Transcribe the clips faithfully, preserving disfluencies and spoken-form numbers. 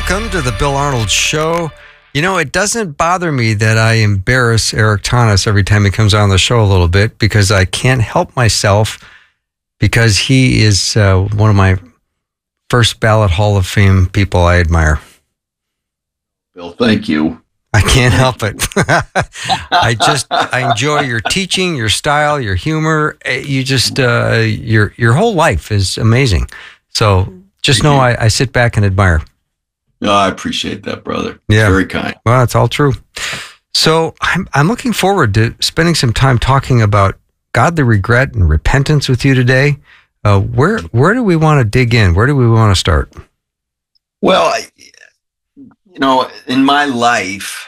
Welcome to the Bill Arnold Show. You know, it doesn't bother me that I embarrass Eric Thomas every time he comes on the show a little bit because I can't help myself because he is uh, one of my first ballot Hall of Fame people I admire. Bill, thank you. I can't help it. I just, I enjoy your teaching, your style, your humor. You just, uh, your, your whole life is amazing. So just know I, I sit back and admire. No, I appreciate that, brother. Yeah. Very kind. Well, it's all true. So I'm, I'm looking forward to spending some time talking about godly regret and repentance with you today. Uh, where, where do we want to dig in? Where do we want to start? Well, I, you know, in my life,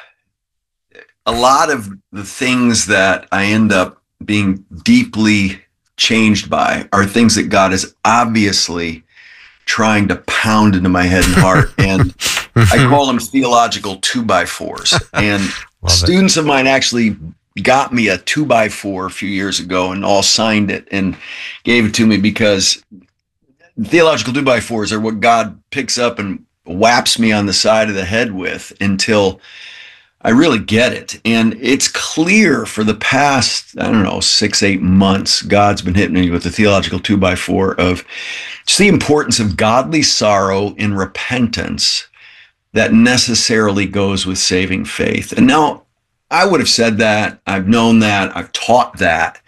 a lot of the things that I end up being deeply changed by are things that God is obviously trying to pound into my head and heart. And I call them theological two by fours. And students of mine actually got me a two by four a few years ago and all signed it and gave it to me because theological two by fours are what God picks up and whaps me on the side of the head with until I really get it. And it's clear for the past, I don't know, six, eight months, God's been hitting me with the theological two by four of just the importance of godly sorrow in repentance that necessarily goes with saving faith. And now I would have said that, I've known that, I've taught that,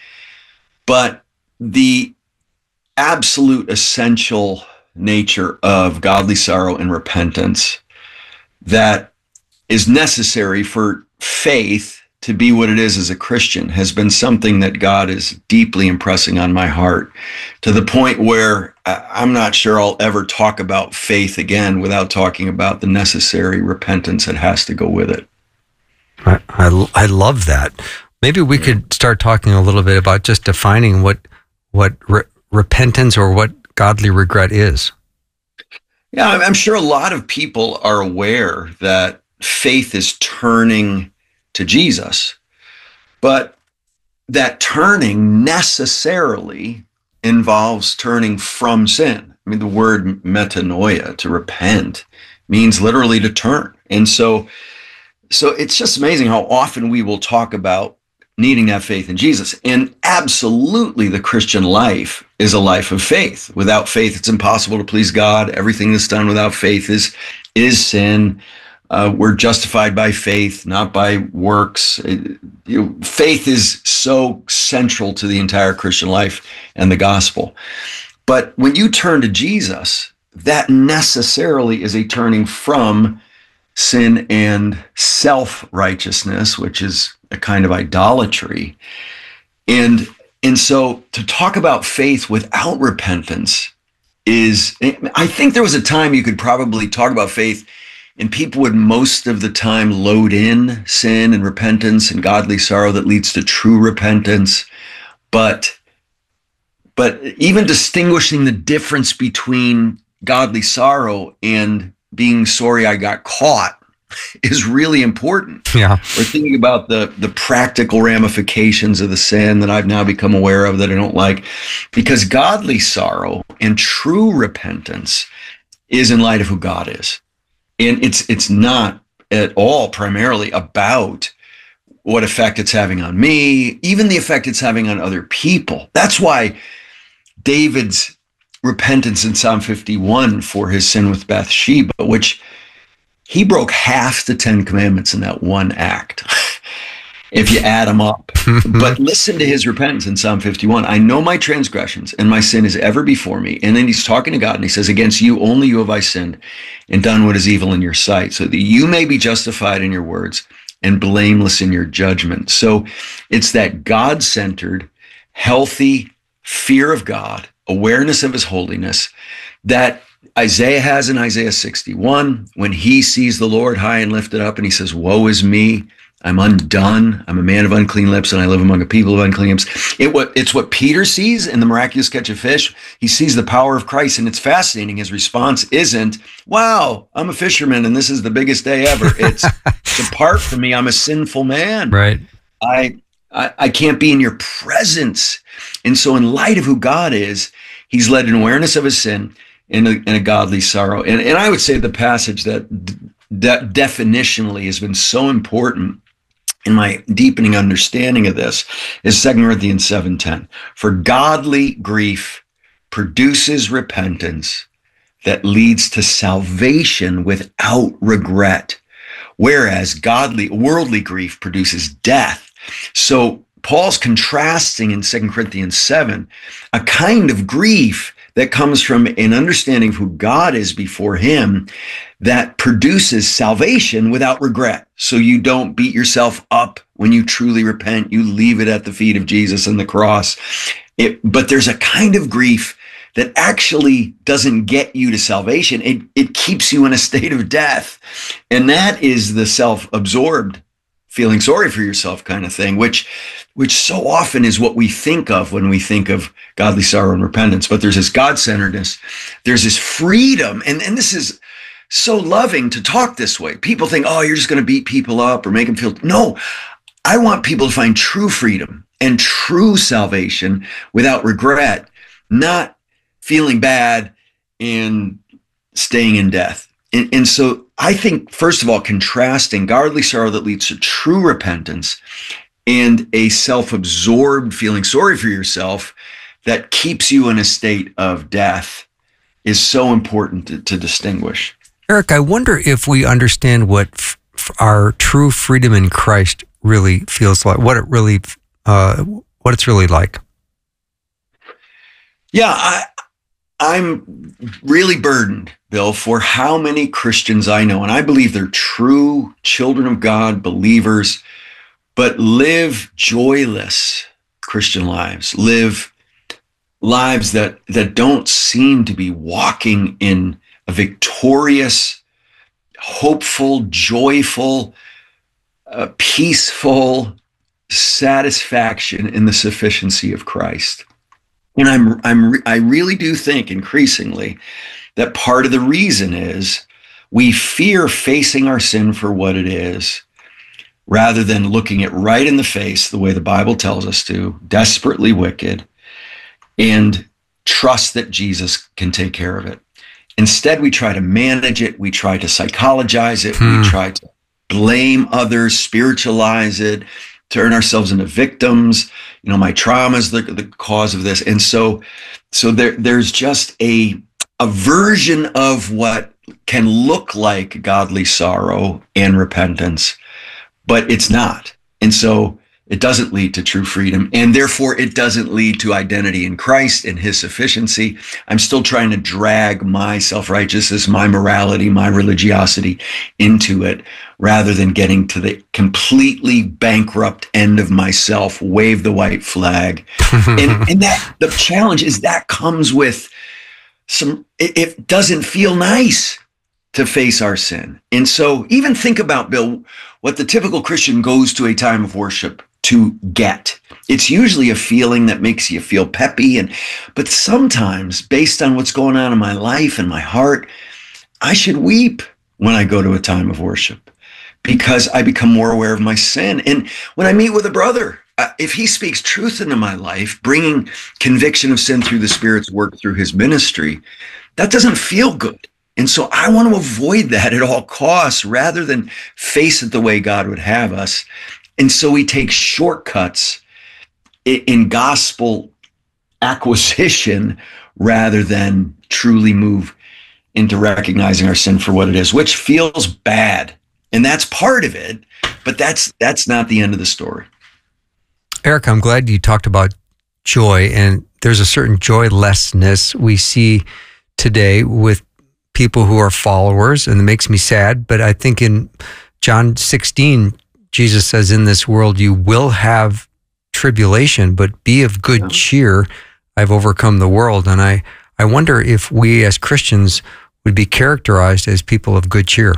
but the absolute essential nature of godly sorrow and repentance that is necessary for faith to be what it is as a Christian has been something that God is deeply impressing on my heart to the point where I'm not sure I'll ever talk about faith again without talking about the necessary repentance that has to go with it. I, I, I love that. Maybe we could start talking a little bit about just defining what, what re- repentance or what godly regret is. Yeah, I'm sure a lot of people are aware that faith is turning to Jesus, but that turning necessarily involves turning from sin. I mean, the word metanoia, to repent, means literally to turn. And so, so it's just amazing how often we will talk about needing that faith in Jesus. And absolutely, the Christian life is a life of faith. Without faith, it's impossible to please God. Everything that's done without faith is, is sin. Uh, we're justified by faith, not by works. It, you know, faith is so central to the entire Christian life and the gospel. But when you turn to Jesus, that necessarily is a turning from sin and self-righteousness, which is a kind of idolatry. And, and so to talk about faith without repentance is, I think there was a time you could probably talk about faith and people would most of the time load in sin and repentance and godly sorrow that leads to true repentance. But, but even distinguishing the difference between godly sorrow and being sorry I got caught is really important. Yeah. We're thinking about the, the practical ramifications of the sin that I've now become aware of that I don't like, because godly sorrow and true repentance is in light of who God is. And it's it's not at all primarily about what effect it's having on me, even the effect it's having on other people. That's why David's repentance in Psalm fifty-one for his sin with Bathsheba, which he broke half the Ten Commandments in that one act, if you add them up. But listen to his repentance in Psalm fifty-one. I know my transgressions and my sin is ever before me. And then he's talking to God and he says, against you, only you have I sinned and done what is evil in your sight, so that you may be justified in your words and blameless in your judgment. So it's that God-centered, healthy fear of God, awareness of his holiness that Isaiah has in Isaiah sixty-one, when he sees the Lord high and lifted up and he says, woe is me, I'm undone. I'm a man of unclean lips and I live among a people of unclean lips. It, what, it's what Peter sees in the miraculous catch of fish. He sees the power of Christ, and it's fascinating. His response isn't, wow, I'm a fisherman and this is the biggest day ever. It's, depart from me, I'm a sinful man. Right. I, I, I can't be in your presence. And so in light of who God is, he's led an awareness of his sin in a, in a godly sorrow. And, and I would say the passage that de- definitionally has been so important in my deepening understanding of this is Second Corinthians seven ten. For godly grief produces repentance that leads to salvation without regret, whereas godly, worldly grief produces death. So Paul's contrasting in Second Corinthians seven a kind of grief that comes from an understanding of who God is before him that produces salvation without regret. So you don't beat yourself up when you truly repent. You leave it at the feet of Jesus and the cross. It, but there's a kind of grief that actually doesn't get you to salvation. It, it keeps you in a state of death. And that is the self-absorbed feeling sorry for yourself kind of thing, which, which so often is what we think of when we think of godly sorrow and repentance. But there's this God-centeredness. There's this freedom. And, and this is so loving to talk this way. People think, oh, you're just going to beat people up or make them feel. No, I want people to find true freedom and true salvation without regret, not feeling bad and staying in death. And, and so I think, first of all, contrasting godly sorrow that leads to true repentance and a self-absorbed feeling sorry for yourself that keeps you in a state of death is so important to, to distinguish. Eric, I wonder if we understand what f- our true freedom in Christ really feels like, what it really, uh, what it's really like. Yeah, I, I'm really burdened, Bill, for how many Christians I know, and I believe they're true children of God, believers, but live joyless Christian lives, live lives that, that don't seem to be walking in a victorious, hopeful, joyful, uh, peaceful satisfaction in the sufficiency of Christ. And I'm, I'm, I really do think increasingly that part of the reason is we fear facing our sin for what it is, rather than looking it right in the face the way the Bible tells us to, desperately wicked, and trust that Jesus can take care of it. Instead, we try to manage it. We try to psychologize it. Hmm. We try to blame others, spiritualize it, turn ourselves into victims. You know, my trauma is the, the cause of this. And so, so there, there's just a, a version of what can look like godly sorrow and repentance, but it's not. And so it doesn't lead to true freedom. And therefore it doesn't lead to identity in Christ and his sufficiency. I'm still trying to drag my self-righteousness, my morality, my religiosity into it, rather than getting to the completely bankrupt end of myself, wave the white flag. and, and that the challenge is that comes with some, it, it doesn't feel nice to face our sin. And so even think about, Bill, what the typical Christian goes to a time of worship to get. It's usually a feeling that makes you feel peppy. And but sometimes, based on what's going on in my life and my heart, I should weep when I go to a time of worship because I become more aware of my sin. And when I meet with a brother, uh, if he speaks truth into my life, bringing conviction of sin through the Spirit's work through his ministry, that doesn't feel good. And so I want to avoid that at all costs rather than face it the way God would have us. And so we take shortcuts in gospel acquisition rather than truly move into recognizing our sin for what it is, which feels bad. And that's part of it, but that's that's not the end of the story. Eric, I'm glad you talked about joy, and there's a certain joylessness we see today with people who are followers, and it makes me sad. But I think in John sixteen, Jesus says, in this world, you will have tribulation, but be of good cheer. I've overcome the world. And I, I wonder if we as Christians would be characterized as people of good cheer.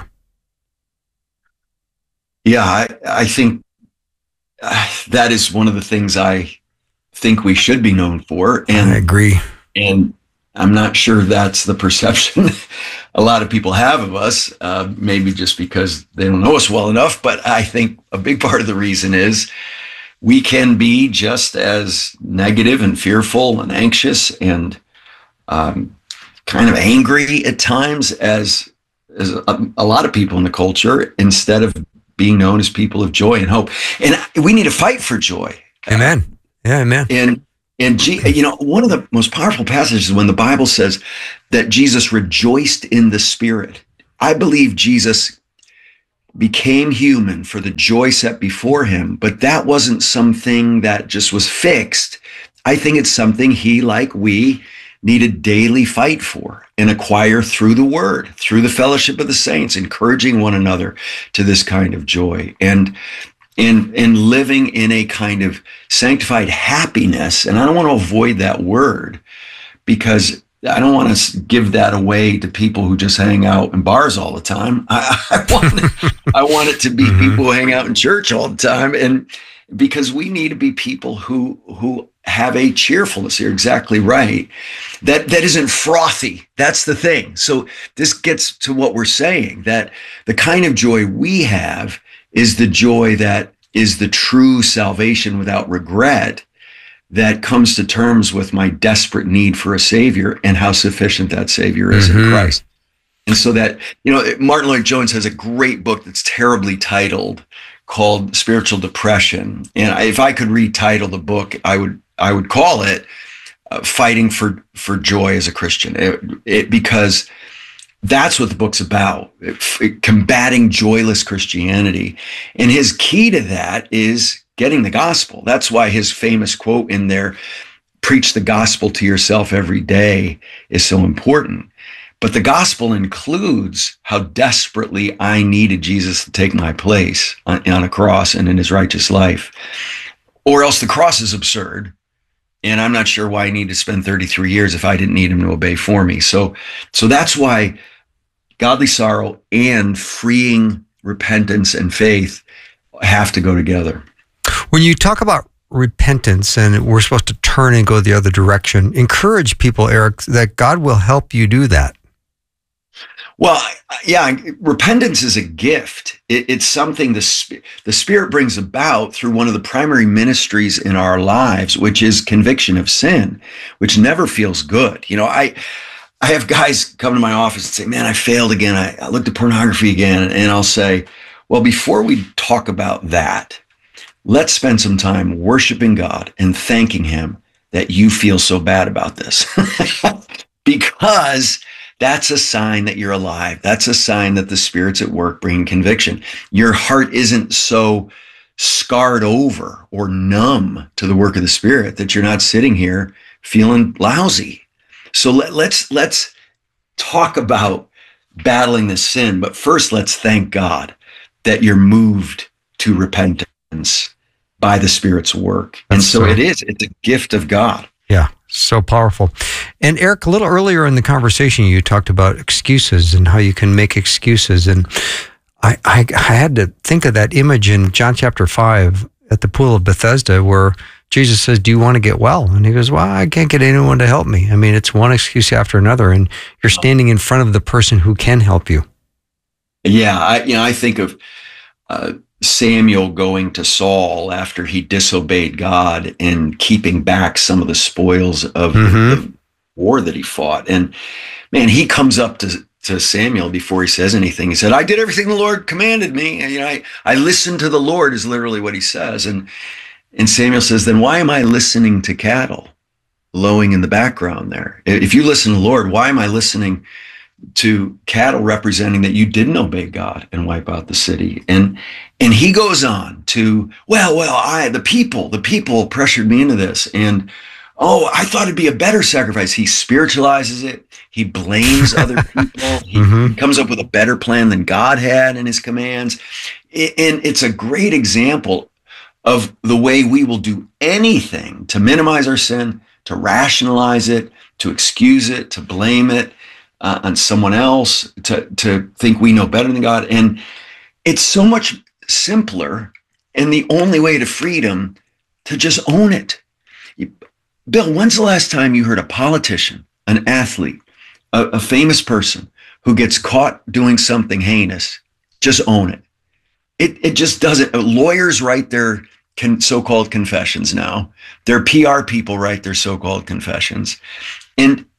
Yeah, I, I think uh, that is one of the things I think we should be known for. And I agree. And I'm not sure that's the perception a lot of people have of us, uh, maybe just because they don't know us well enough. But I think a big part of the reason is we can be just as negative and fearful and anxious and um, kind of angry at times as, as a, a lot of people in the culture, instead of being known as people of joy and hope. And we need to fight for joy. Amen. Yeah, amen. And, and G, you know, one of the most powerful passages is when the Bible says that Jesus rejoiced in the Spirit. I believe Jesus became human for the joy set before him, but that wasn't something that just was fixed. I think it's something he, like we, need to daily fight for and acquire through the word, through the fellowship of the saints, encouraging one another to this kind of joy, and and and living in a kind of sanctified happiness. And I don't want to avoid that word, because I don't want to give that away to people who just hang out in bars all the time. I, I want I want it to be mm-hmm. people who hang out in church all the time, and because we need to be people who who have a cheerfulness. You're exactly right. That that isn't frothy. That's the thing. So this gets to what we're saying, that the kind of joy we have is the joy that is the true salvation without regret, that comes to terms with my desperate need for a Savior and how sufficient that Savior is mm-hmm. in Christ. And so that, you know, Martin Lloyd-Jones has a great book that's terribly titled, called Spiritual Depression. And if I could retitle the book, I would I would call it uh, Fighting for for Joy as a Christian, it, it, because that's what the book's about, it, it, combating joyless Christianity. And his key to that is getting the gospel. That's why his famous quote in there, "Preach the gospel to yourself every day," is so important. But the gospel includes how desperately I needed Jesus to take my place on, on a cross and in his righteous life, or else the cross is absurd. And I'm not sure why I need to spend thirty-three years if I didn't need him to obey for me. So, so that's why godly sorrow and freeing repentance and faith have to go together. When you talk about repentance and we're supposed to turn and go the other direction, encourage people, Eric, that God will help you do that. Well, yeah, repentance is a gift. It, it's something the, the Spirit brings about through one of the primary ministries in our lives, which is conviction of sin, which never feels good. You know, I I have guys come to my office and say, "Man, I failed again. I, I looked at pornography again." And I'll say, well, before we talk about that, let's spend some time worshiping God and thanking him that you feel so bad about this. Because that's a sign that you're alive. That's a sign that the Spirit's at work bringing conviction. Your heart isn't so scarred over or numb to the work of the Spirit that you're not sitting here feeling lousy. So let, let's let's talk about battling the sin, but first let's thank God that you're moved to repentance by the Spirit's work. That's and so, so it is, it's a gift of God. Yeah, so powerful. And Eric, a little earlier in the conversation, you talked about excuses and how you can make excuses. And I, I, I had to think of that image in John chapter five at the pool of Bethesda where Jesus says, "Do you want to get well?" And he goes, "Well, I can't get anyone to help me." I mean, it's one excuse after another, and you're standing in front of the person who can help you. Yeah, I, you know, I think of uh, Samuel going to Saul after he disobeyed God and keeping back some of the spoils of mm-hmm. the war that he fought. And man, he comes up to, to Samuel before he says anything. He said, "I did everything the Lord commanded me. And, you know, I, I listened to the Lord," is literally what he says. And, and Samuel says, "Then why am I listening to cattle lowing in the background there? If you listen to the Lord, why am I listening to cattle representing that you didn't obey God and wipe out the city?" And and he goes on to, well, well, I the people, the people pressured me into this. And oh, I thought it'd be a better sacrifice. He spiritualizes it. He blames other people. He mm-hmm. comes up with a better plan than God had in his commands. And it's a great example of the way we will do anything to minimize our sin, to rationalize it, to excuse it, to blame it Uh, on someone else, to to think we know better than God. And it's so much simpler, and the only way to freedom to just own it. You, Bill, when's the last time you heard a politician, an athlete, a, a famous person who gets caught doing something heinous, just own it? It it just doesn't. Lawyers write their con, so-called confessions now. Their P R people write their so-called confessions. And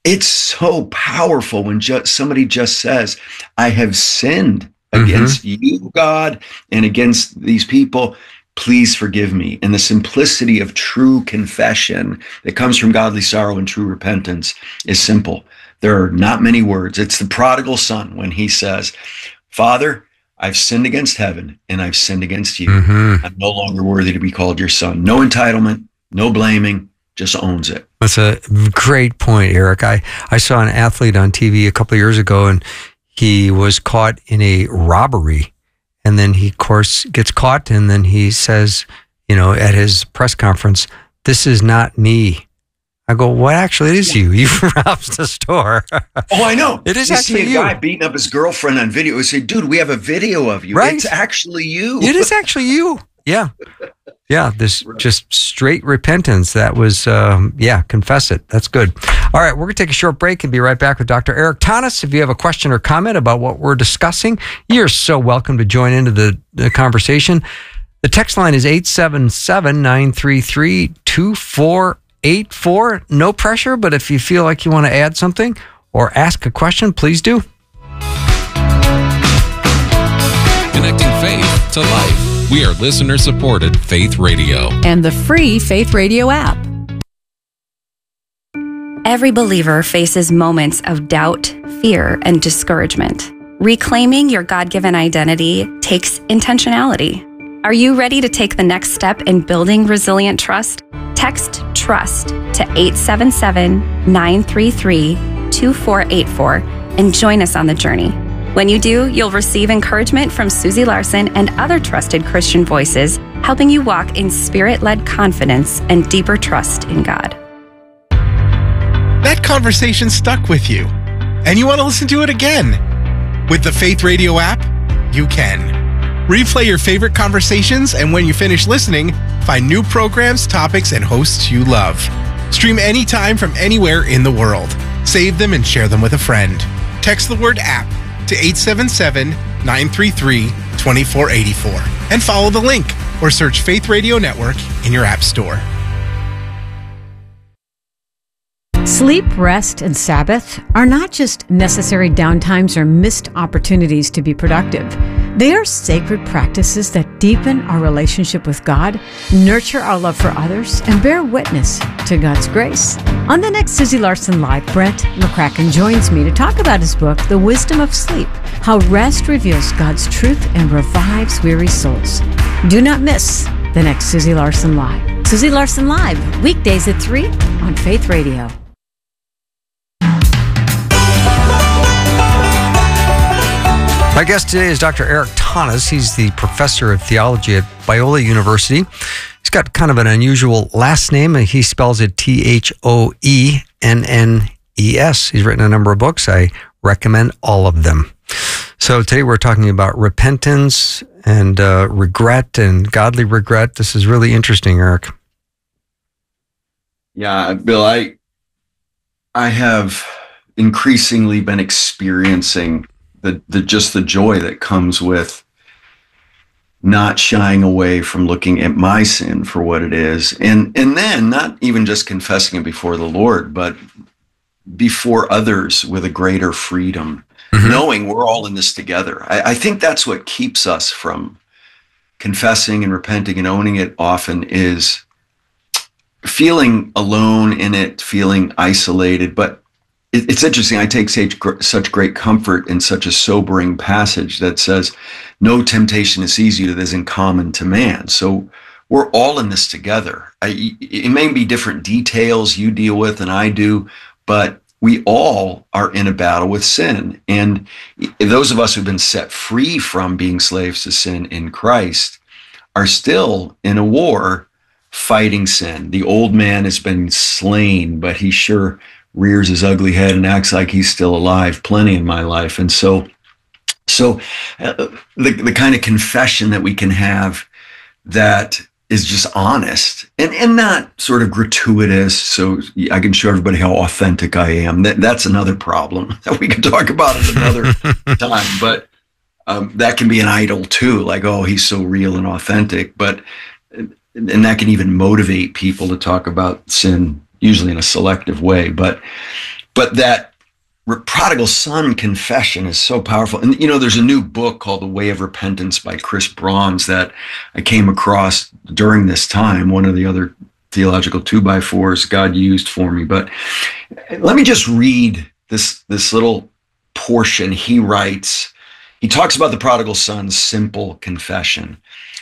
it's so powerful when just somebody just says, I have sinned against mm-hmm. you, God, and against these people. Please forgive me. And the simplicity of true confession that comes from godly sorrow and true repentance is simple. There are not many words. It's the prodigal son when he says, Father, I've sinned against heaven and I've sinned against you. Mm-hmm. I'm no longer worthy to be called your son. No entitlement, no blaming, just owns it. That's a great point, Eric. I, I saw an athlete on T V a couple of years ago, and he was caught in a robbery. And then he, of course, gets caught, and then he says, you know, at his press conference, this is not me. I go, what? Actually, it is you. You robbed the store. Oh, I know. It is you actually see a you. guy beating up his girlfriend on video. We say, dude, we have a video of you. Right. It's actually you. It is actually you. Yeah. Yeah. This right. just straight repentance. That was, um, yeah, confess it. That's good. All right. We're going to take a short break and be right back with Doctor Eric Thomas. If you have a question or comment about what we're discussing, you're so welcome to join into the, the conversation. The text line is eight seven seven, nine three three, two four eight four. No pressure, but if you feel like you want to add something or ask a question, please do. Connecting faith to life. We are listener-supported Faith Radio. And the free Faith Radio app. Every believer faces moments of doubt, fear, and discouragement. Reclaiming your God-given identity takes intentionality. Are you ready to take the next step in building resilient trust? Text TRUST to eight seven seven, nine three three, two four eight four and join us on the journey. When you do, you'll receive encouragement from Susie Larson and other trusted Christian voices, helping you walk in spirit-led confidence and deeper trust in God. That conversation stuck with you, and you want to listen to it again. With the Faith Radio app, you can. Replay your favorite conversations, and when you finish listening, find new programs, topics, and hosts you love. Stream anytime from anywhere in the world. Save them and share them with a friend. Text the word app to eight seven seven, nine three three, two four eight four and follow the link or search Faith Radio Network in your app store. Sleep, rest, and Sabbath are not just necessary downtimes or missed opportunities to be productive. They are sacred practices that deepen our relationship with God, nurture our love for others, and bear witness to God's grace. On the next Susie Larson Live, Brent McCracken joins me to talk about his book, The Wisdom of Sleep, How Rest Reveals God's Truth and Revives Weary Souls. Do not miss the next Susie Larson Live. Susie Larson Live, weekdays at three on Faith Radio. My guest today is Doctor Eric Thomas. He's the professor of theology at Biola University. He's got kind of an unusual last name. He spells it T H O E N N E S. He's written a number of books. I recommend all of them. So today we're talking about repentance and uh, regret and godly regret. This is really interesting, Eric. Yeah, Bill, I, I have increasingly been experiencing The, the just the joy that comes with not shying away from looking at my sin for what it is, and and then not even just confessing it before the Lord, but before others with a greater freedom, mm-hmm. knowing we're all in this together. I, I think that's what keeps us from confessing and repenting and owning it often, is feeling alone in it, feeling isolated, but it's interesting. I take such great comfort in such a sobering passage that says, no temptation is easy that isn't common to man. So we're all in this together. I, it may be different details you deal with than I do, but we all are in a battle with sin. And those of us who've been set free from being slaves to sin in Christ are still in a war fighting sin. The old man has been slain, but he sure rears his ugly head and acts like he's still alive, plenty in my life. And so, so uh, the, the kind of confession that we can have that is just honest and, and not sort of gratuitous, so I can show everybody how authentic I am. That, that's another problem that we can talk about at another time. But um, that can be an idol too, like, oh, he's so real and authentic. But and that can even motivate people to talk about sin, usually in a selective way. But but that prodigal son confession is so powerful. And, you know, there's a new book called The Way of Repentance by Chris Bronze that I came across during this time, one of the other theological two by fours God used for me. But let me just read this, this little portion he writes. He talks about the prodigal son's simple confession.